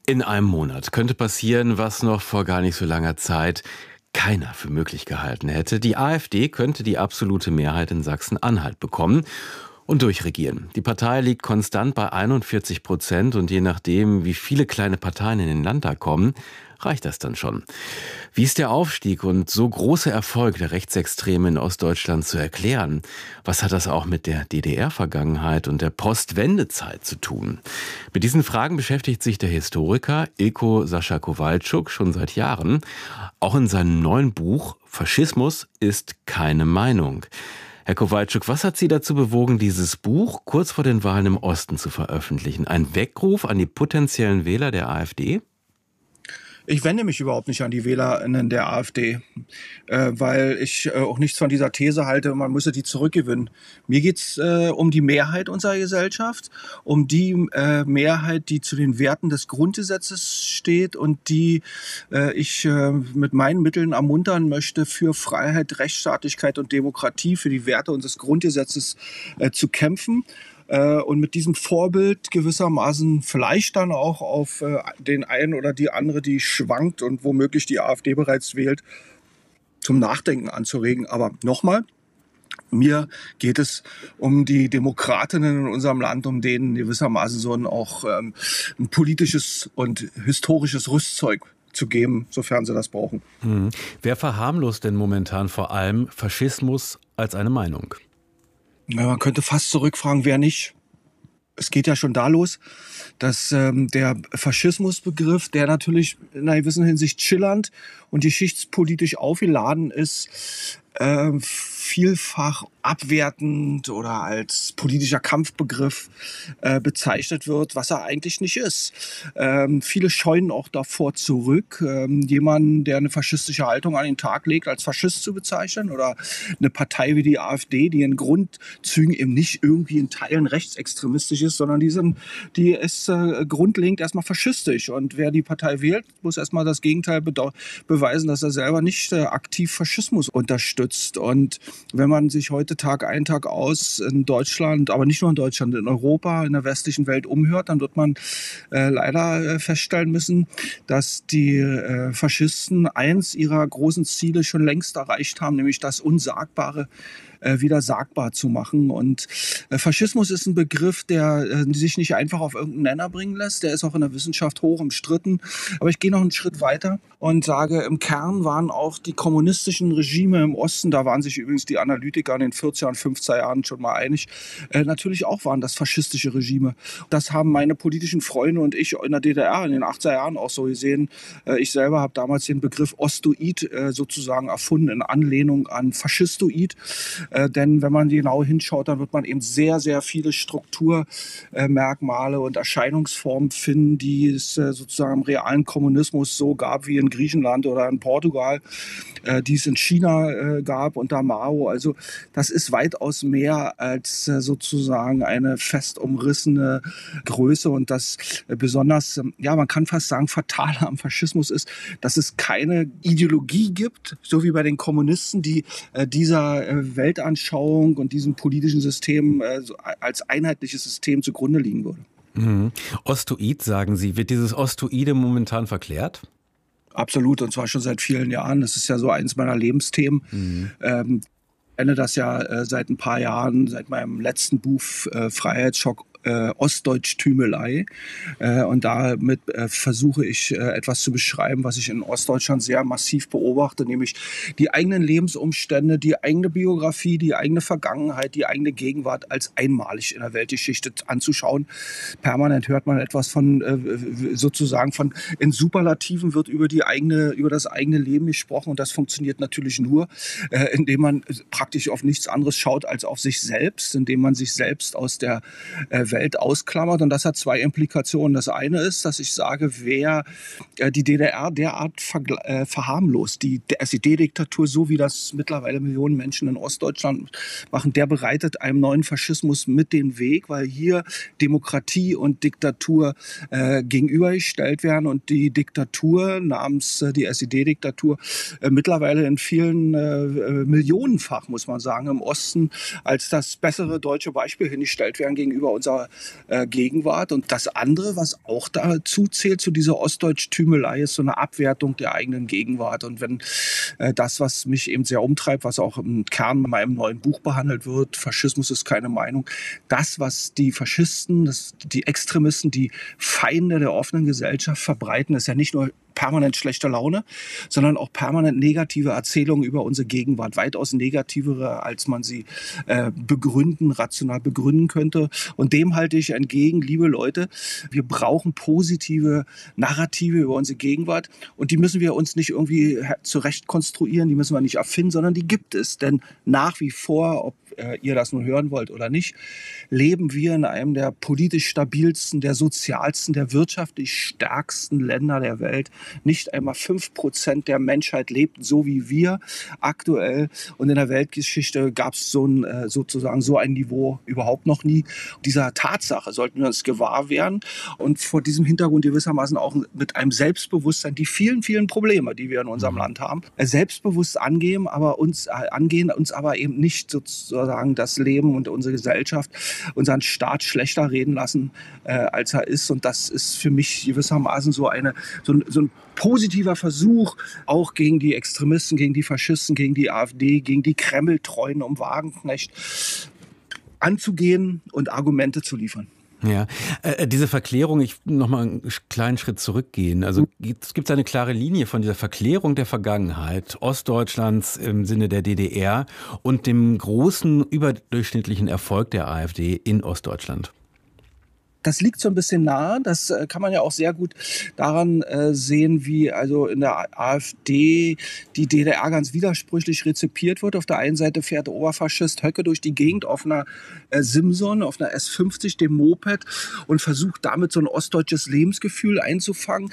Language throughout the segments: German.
In einem Monat könnte passieren, was noch vor gar nicht so langer Zeit keiner für möglich gehalten hätte. Die AfD könnte die absolute Mehrheit in Sachsen-Anhalt bekommen und durchregieren. Die Partei liegt konstant bei 41% und je nachdem, wie viele kleine Parteien in den Landtag kommen, reicht das dann schon. Wie ist der Aufstieg und so große Erfolg der Rechtsextremen in Ostdeutschland zu erklären? Was hat das auch mit der DDR-Vergangenheit und der Postwendezeit zu tun? Mit diesen Fragen beschäftigt sich der Historiker Ilko Sascha Kowalczuk schon seit Jahren. Auch in seinem neuen Buch »Faschismus ist keine Meinung«. Herr Kowalczuk, was hat Sie dazu bewogen, dieses Buch kurz vor den Wahlen im Osten zu veröffentlichen? Ein Weckruf an die potenziellen Wähler der AfD? Ich wende mich überhaupt nicht an die WählerInnen der AfD, weil ich auch nichts von dieser These halte, man müsse die zurückgewinnen. Mir geht's um die Mehrheit unserer Gesellschaft, um die Mehrheit, die zu den Werten des Grundgesetzes steht und die ich mit meinen Mitteln ermuntern möchte, für Freiheit, Rechtsstaatlichkeit und Demokratie, für die Werte unseres Grundgesetzes zu kämpfen. Und mit diesem Vorbild gewissermaßen vielleicht dann auch auf den einen oder die andere, die schwankt und womöglich die AfD bereits wählt, zum Nachdenken anzuregen. Aber nochmal, mir geht es um die Demokratinnen in unserem Land, um denen gewissermaßen so ein politisches und historisches Rüstzeug zu geben, sofern sie das brauchen. Wer verharmlost denn momentan vor allem Faschismus als eine Meinung? Ja, man könnte fast zurückfragen, wer nicht. Es geht ja schon da los, dass der Faschismusbegriff, der natürlich in einer gewissen Hinsicht schillernd und geschichtspolitisch aufgeladen ist, vielfach abwertend oder als politischer Kampfbegriff bezeichnet wird, was er eigentlich nicht ist. Viele scheuen auch davor zurück, jemanden, der eine faschistische Haltung an den Tag legt, als Faschist zu bezeichnen oder eine Partei wie die AfD, die in Grundzügen eben nicht irgendwie in Teilen rechtsextremistisch ist, sondern die ist grundlegend erstmal faschistisch. Und wer die Partei wählt, muss erstmal das Gegenteil beweisen, dass er selber nicht aktiv Faschismus unterstützt. Und wenn man sich heute Tag ein, Tag aus in Deutschland, aber nicht nur in Deutschland, in Europa, in der westlichen Welt umhört, dann wird man leider feststellen müssen, dass die Faschisten eins ihrer großen Ziele schon längst erreicht haben, nämlich das Unsagbare wieder sagbar zu machen. Und Faschismus ist ein Begriff, der sich nicht einfach auf irgendeinen Nenner bringen lässt. Der ist auch in der Wissenschaft hoch umstritten. Aber ich gehe noch einen Schritt weiter und sage, im Kern waren auch die kommunistischen Regime im Osten, da waren sich übrigens die Analytiker in den 40er und 50er Jahren schon mal einig, natürlich auch waren das faschistische Regime. Das haben meine politischen Freunde und ich in der DDR in den 80er Jahren auch so gesehen. Ich selber habe damals den Begriff Ostoid sozusagen erfunden in Anlehnung an Faschistoid. Denn wenn man genau hinschaut, dann wird man eben sehr, sehr viele Strukturmerkmale und Erscheinungsformen finden, die es sozusagen im realen Kommunismus so gab wie in Griechenland oder in Portugal, die es in China gab unter Mao. Also das ist weitaus mehr als sozusagen eine fest umrissene Größe. Und das besonders, ja, man kann fast sagen, Fatale am Faschismus ist, dass es keine Ideologie gibt, so wie bei den Kommunisten, die dieser Weltanschauung und diesem politischen System als einheitliches System zugrunde liegen würde. Ostoid, sagen Sie. Wird dieses Ostoide momentan verklärt? Absolut, und zwar schon seit vielen Jahren. Das ist ja so eins meiner Lebensthemen. Ich kenne das ja seit ein paar Jahren, seit meinem letzten Buch Freiheitsschock, Ostdeutsch-Tümelei. Und damit versuche ich etwas zu beschreiben, was ich in Ostdeutschland sehr massiv beobachte, nämlich die eigenen Lebensumstände, die eigene Biografie, die eigene Vergangenheit, die eigene Gegenwart als einmalig in der Weltgeschichte anzuschauen. Permanent hört man etwas von sozusagen von in Superlativen wird über das eigene Leben gesprochen, und das funktioniert natürlich nur, indem man praktisch auf nichts anderes schaut als auf sich selbst, indem man sich selbst aus der Welt ausklammert. Und das hat zwei Implikationen. Das eine ist, dass ich sage, wer die DDR derart verharmlost, die SED-Diktatur, so wie das mittlerweile Millionen Menschen in Ostdeutschland machen, der bereitet einem neuen Faschismus mit den Weg, weil hier Demokratie und Diktatur gegenübergestellt werden und die Diktatur namens die SED-Diktatur mittlerweile in vielen millionenfach, muss man sagen, im Osten als das bessere deutsche Beispiel hingestellt werden gegenüber unserer unserer Gegenwart. Und das andere, was auch dazu zählt, zu dieser Ostdeutsch-Tümelei, ist so eine Abwertung der eigenen Gegenwart. Und wenn das, was mich eben sehr umtreibt, was auch im Kern in meinem neuen Buch behandelt wird, Faschismus ist keine Meinung, das, was die Faschisten, die Extremisten, die Feinde der offenen Gesellschaft verbreiten, ist ja nicht nur permanent schlechte Laune, sondern auch permanent negative Erzählungen über unsere Gegenwart, weitaus negativere, als man sie rational begründen könnte. Und dem halte ich entgegen, liebe Leute, wir brauchen positive Narrative über unsere Gegenwart und die müssen wir uns nicht irgendwie zurecht konstruieren, die müssen wir nicht erfinden, sondern die gibt es. Denn nach wie vor, ob ihr das nun hören wollt oder nicht, leben wir in einem der politisch stabilsten, der sozialsten, der wirtschaftlich stärksten Länder der Welt. Nicht einmal 5% der Menschheit lebt so wie wir aktuell. Und in der Weltgeschichte gab es sozusagen so ein Niveau überhaupt noch nie. Dieser Tatsache sollten wir uns gewahr werden und vor diesem Hintergrund gewissermaßen auch mit einem Selbstbewusstsein die vielen, vielen Probleme, die wir in unserem Land haben, selbstbewusst angehen, uns aber eben nicht sozusagen das Leben und unsere Gesellschaft, unseren Staat schlechter reden lassen, als er ist. Und das ist für mich gewissermaßen so ein positiver Versuch, auch gegen die Extremisten, gegen die Faschisten, gegen die AfD, gegen die Kreml-Treuen um Wagenknecht anzugehen und Argumente zu liefern. Ja, diese Verklärung, ich noch mal einen kleinen Schritt zurückgehen. Also gibt es eine klare Linie von dieser Verklärung der Vergangenheit Ostdeutschlands im Sinne der DDR und dem großen überdurchschnittlichen Erfolg der AfD in Ostdeutschland? Das liegt so ein bisschen nahe. Das kann man ja auch sehr gut daran sehen, wie also in der AfD die DDR ganz widersprüchlich rezipiert wird. Auf der einen Seite fährt der Oberfaschist Höcke durch die Gegend auf einer Simson, auf einer S50, dem Moped, und versucht damit so ein ostdeutsches Lebensgefühl einzufangen.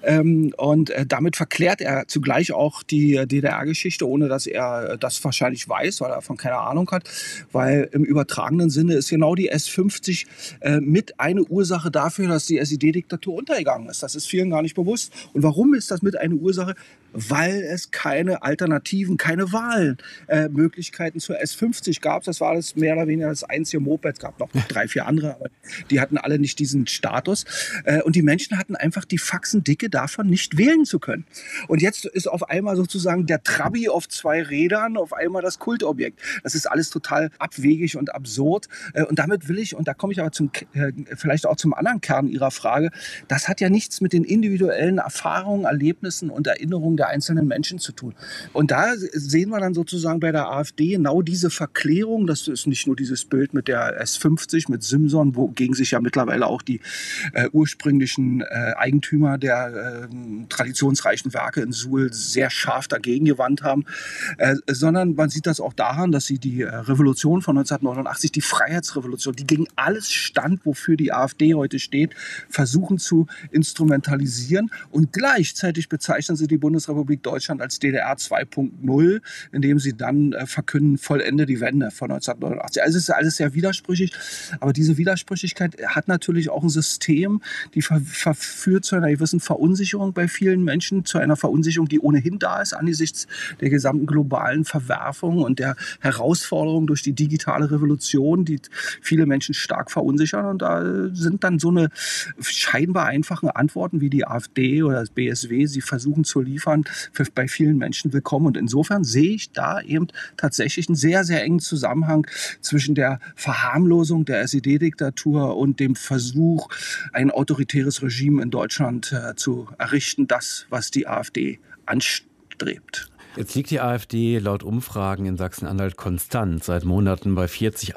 Und damit verklärt er zugleich auch die DDR-Geschichte, ohne dass er das wahrscheinlich weiß, weil er davon keine Ahnung hat. Weil im übertragenen Sinne ist genau die S50 mit eine Ursache dafür, dass die SED-Diktatur untergegangen ist. Das ist vielen gar nicht bewusst. Und warum ist das mit eine Ursache? Weil es keine Alternativen, keine Wahlmöglichkeiten zur S50 gab. Das war das mehr oder weniger das einzige Moped. Es gab noch 3, 4 andere, aber die hatten alle nicht diesen Status. Und die Menschen hatten einfach die Faxendicke davon, nicht wählen zu können. Und jetzt ist auf einmal sozusagen der Trabi auf 2 Rädern auf einmal das Kultobjekt. Das ist alles total abwegig und absurd. Und damit will ich, und da komme ich aber vielleicht auch zum anderen Kern Ihrer Frage, das hat ja nichts mit den individuellen Erfahrungen, Erlebnissen und Erinnerungen der einzelnen Menschen zu tun. Und da sehen wir dann sozusagen bei der AfD genau diese Verklärung. Das ist nicht nur dieses Bild mit der S50, mit Simson, wogegen sich ja mittlerweile auch die ursprünglichen Eigentümer der traditionsreichen Werke in Suhl sehr scharf dagegen gewandt haben, sondern man sieht das auch daran, dass sie die Revolution von 1989, die Freiheitsrevolution, die gegen alles stand, wofür die AfD heute steht, versuchen zu instrumentalisieren. Und gleichzeitig bezeichnen sie die Bundesrepublik Deutschland als DDR 2.0, indem sie dann verkünden, vollende die Wende von 1989. Also es ist alles sehr widersprüchlich, aber diese Widersprüchlichkeit hat natürlich auch ein System, die verführt zu einer gewissen Verunsicherung bei vielen Menschen, zu einer Verunsicherung, die ohnehin da ist angesichts der gesamten globalen Verwerfung und der Herausforderung durch die digitale Revolution, die viele Menschen stark verunsichern. Und da sind dann so eine scheinbar einfachen Antworten wie die AfD oder das BSW, sie versuchen zu liefern, bei vielen Menschen willkommen. Und insofern sehe ich da eben tatsächlich einen sehr, sehr engen Zusammenhang zwischen der Verharmlosung der SED-Diktatur und dem Versuch, ein autoritäres Regime in Deutschland zu errichten, das, was die AfD anstrebt. Jetzt liegt die AfD laut Umfragen in Sachsen-Anhalt konstant seit Monaten bei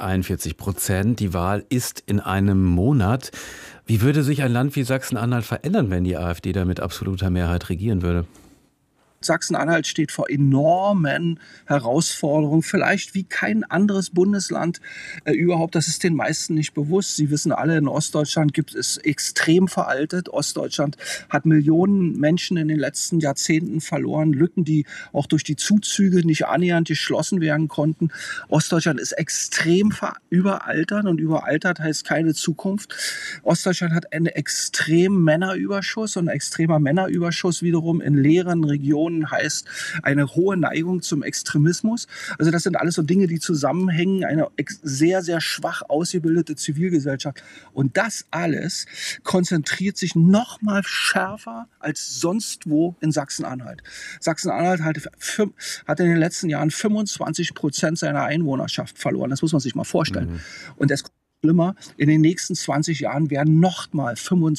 40-41%. Die Wahl ist in einem Monat. Wie würde sich ein Land wie Sachsen-Anhalt verändern, wenn die AfD da mit absoluter Mehrheit regieren würde? Sachsen-Anhalt steht vor enormen Herausforderungen, vielleicht wie kein anderes Bundesland überhaupt. Das ist den meisten nicht bewusst. Sie wissen alle, in Ostdeutschland gibt es extrem veraltet. Ostdeutschland hat Millionen Menschen in den letzten Jahrzehnten verloren. Lücken, die auch durch die Zuzüge nicht annähernd geschlossen werden konnten. Ostdeutschland ist extrem überaltert und überaltert heißt keine Zukunft. Ostdeutschland hat einen extremen Männerüberschuss und ein extremer Männerüberschuss wiederum in leeren Regionen Demonstrationen heißt eine hohe Neigung zum Extremismus. Also das sind alles so Dinge, die zusammenhängen, eine sehr, sehr schwach ausgebildete Zivilgesellschaft. Und das alles konzentriert sich noch mal schärfer als sonst wo in Sachsen-Anhalt. Sachsen-Anhalt hat in den letzten Jahren 25% seiner Einwohnerschaft verloren. Das muss man sich mal vorstellen. Mhm. Und es schlimmer, in den nächsten 20 Jahren werden noch mal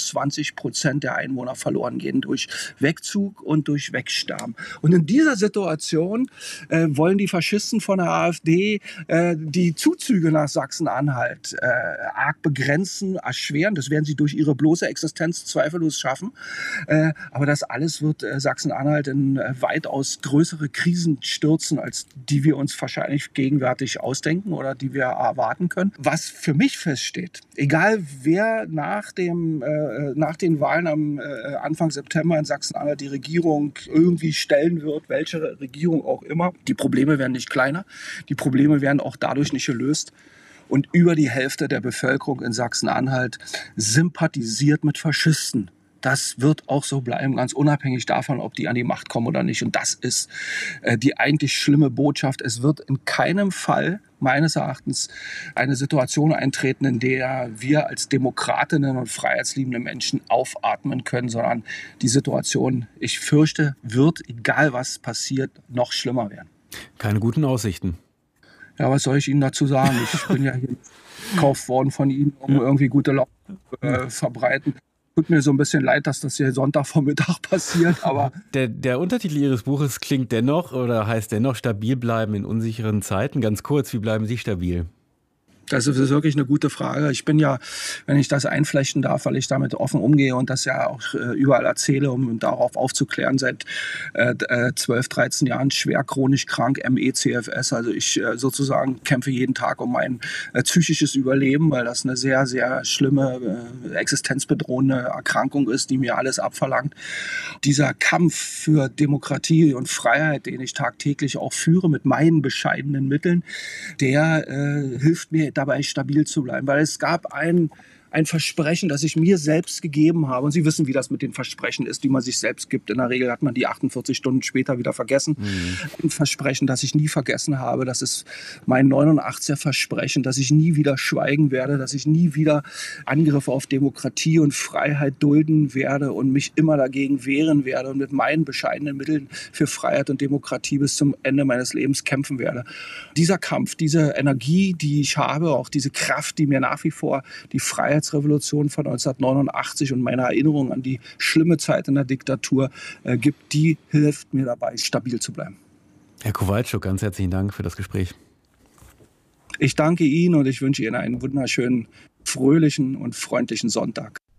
25% der Einwohner verloren gehen durch Wegzug und durch Wegsterben. Und in dieser Situation wollen die Faschisten von der AfD die Zuzüge nach Sachsen-Anhalt arg begrenzen, erschweren. Das werden sie durch ihre bloße Existenz zweifellos schaffen. Aber das alles wird Sachsen-Anhalt in weitaus größere Krisen stürzen, als die wir uns wahrscheinlich gegenwärtig ausdenken oder die wir erwarten können. Was für mich feststeht, egal wer nach den Wahlen am Anfang September in Sachsen-Anhalt die Regierung irgendwie stellen wird, welche Regierung auch immer, die Probleme werden nicht kleiner, die Probleme werden auch dadurch nicht gelöst. Und über die Hälfte der Bevölkerung in Sachsen-Anhalt sympathisiert mit Faschisten. Das wird auch so bleiben, ganz unabhängig davon, ob die an die Macht kommen oder nicht. Und das ist die eigentlich schlimme Botschaft. Es wird in keinem Fall meines Erachtens eine Situation eintreten, in der wir als Demokratinnen und freiheitsliebende Menschen aufatmen können, sondern die Situation, ich fürchte, wird, egal was passiert, noch schlimmer werden. Keine guten Aussichten. Ja, was soll ich Ihnen dazu sagen? Ich bin ja hier gekauft worden von Ihnen, um irgendwie gute Laune verbreiten. Tut mir so ein bisschen leid, dass das hier Sonntagvormittag passiert, aber... Der Untertitel Ihres Buches klingt dennoch oder heißt dennoch stabil bleiben in unsicheren Zeiten. Ganz kurz, wie bleiben Sie stabil? Das ist wirklich eine gute Frage. Ich bin ja, wenn ich das einflechten darf, weil ich damit offen umgehe und das ja auch überall erzähle, um darauf aufzuklären, seit 12, 13 Jahren schwer chronisch krank, ME/CFS. Also ich sozusagen kämpfe jeden Tag um mein psychisches Überleben, weil das eine sehr, sehr schlimme, existenzbedrohende Erkrankung ist, die mir alles abverlangt. Dieser Kampf für Demokratie und Freiheit, den ich tagtäglich auch führe mit meinen bescheidenen Mitteln, der hilft mir dabei stabil zu bleiben, weil es gab ein Versprechen, das ich mir selbst gegeben habe. Und Sie wissen, wie das mit den Versprechen ist, die man sich selbst gibt. In der Regel hat man die 48 Stunden später wieder vergessen. Ein Versprechen, das ich nie vergessen habe. Das ist mein 89er Versprechen, dass ich nie wieder schweigen werde, dass ich nie wieder Angriffe auf Demokratie und Freiheit dulden werde und mich immer dagegen wehren werde und mit meinen bescheidenen Mitteln für Freiheit und Demokratie bis zum Ende meines Lebens kämpfen werde. Dieser Kampf, diese Energie, die ich habe, auch diese Kraft, die mir nach wie vor die Freiheitsrevolution von 1989 und meine Erinnerung an die schlimme Zeit in der Diktatur gibt, die hilft mir dabei, stabil zu bleiben. Herr Kowalczuk, ganz herzlichen Dank für das Gespräch. Ich danke Ihnen und ich wünsche Ihnen einen wunderschönen, fröhlichen und freundlichen Sonntag.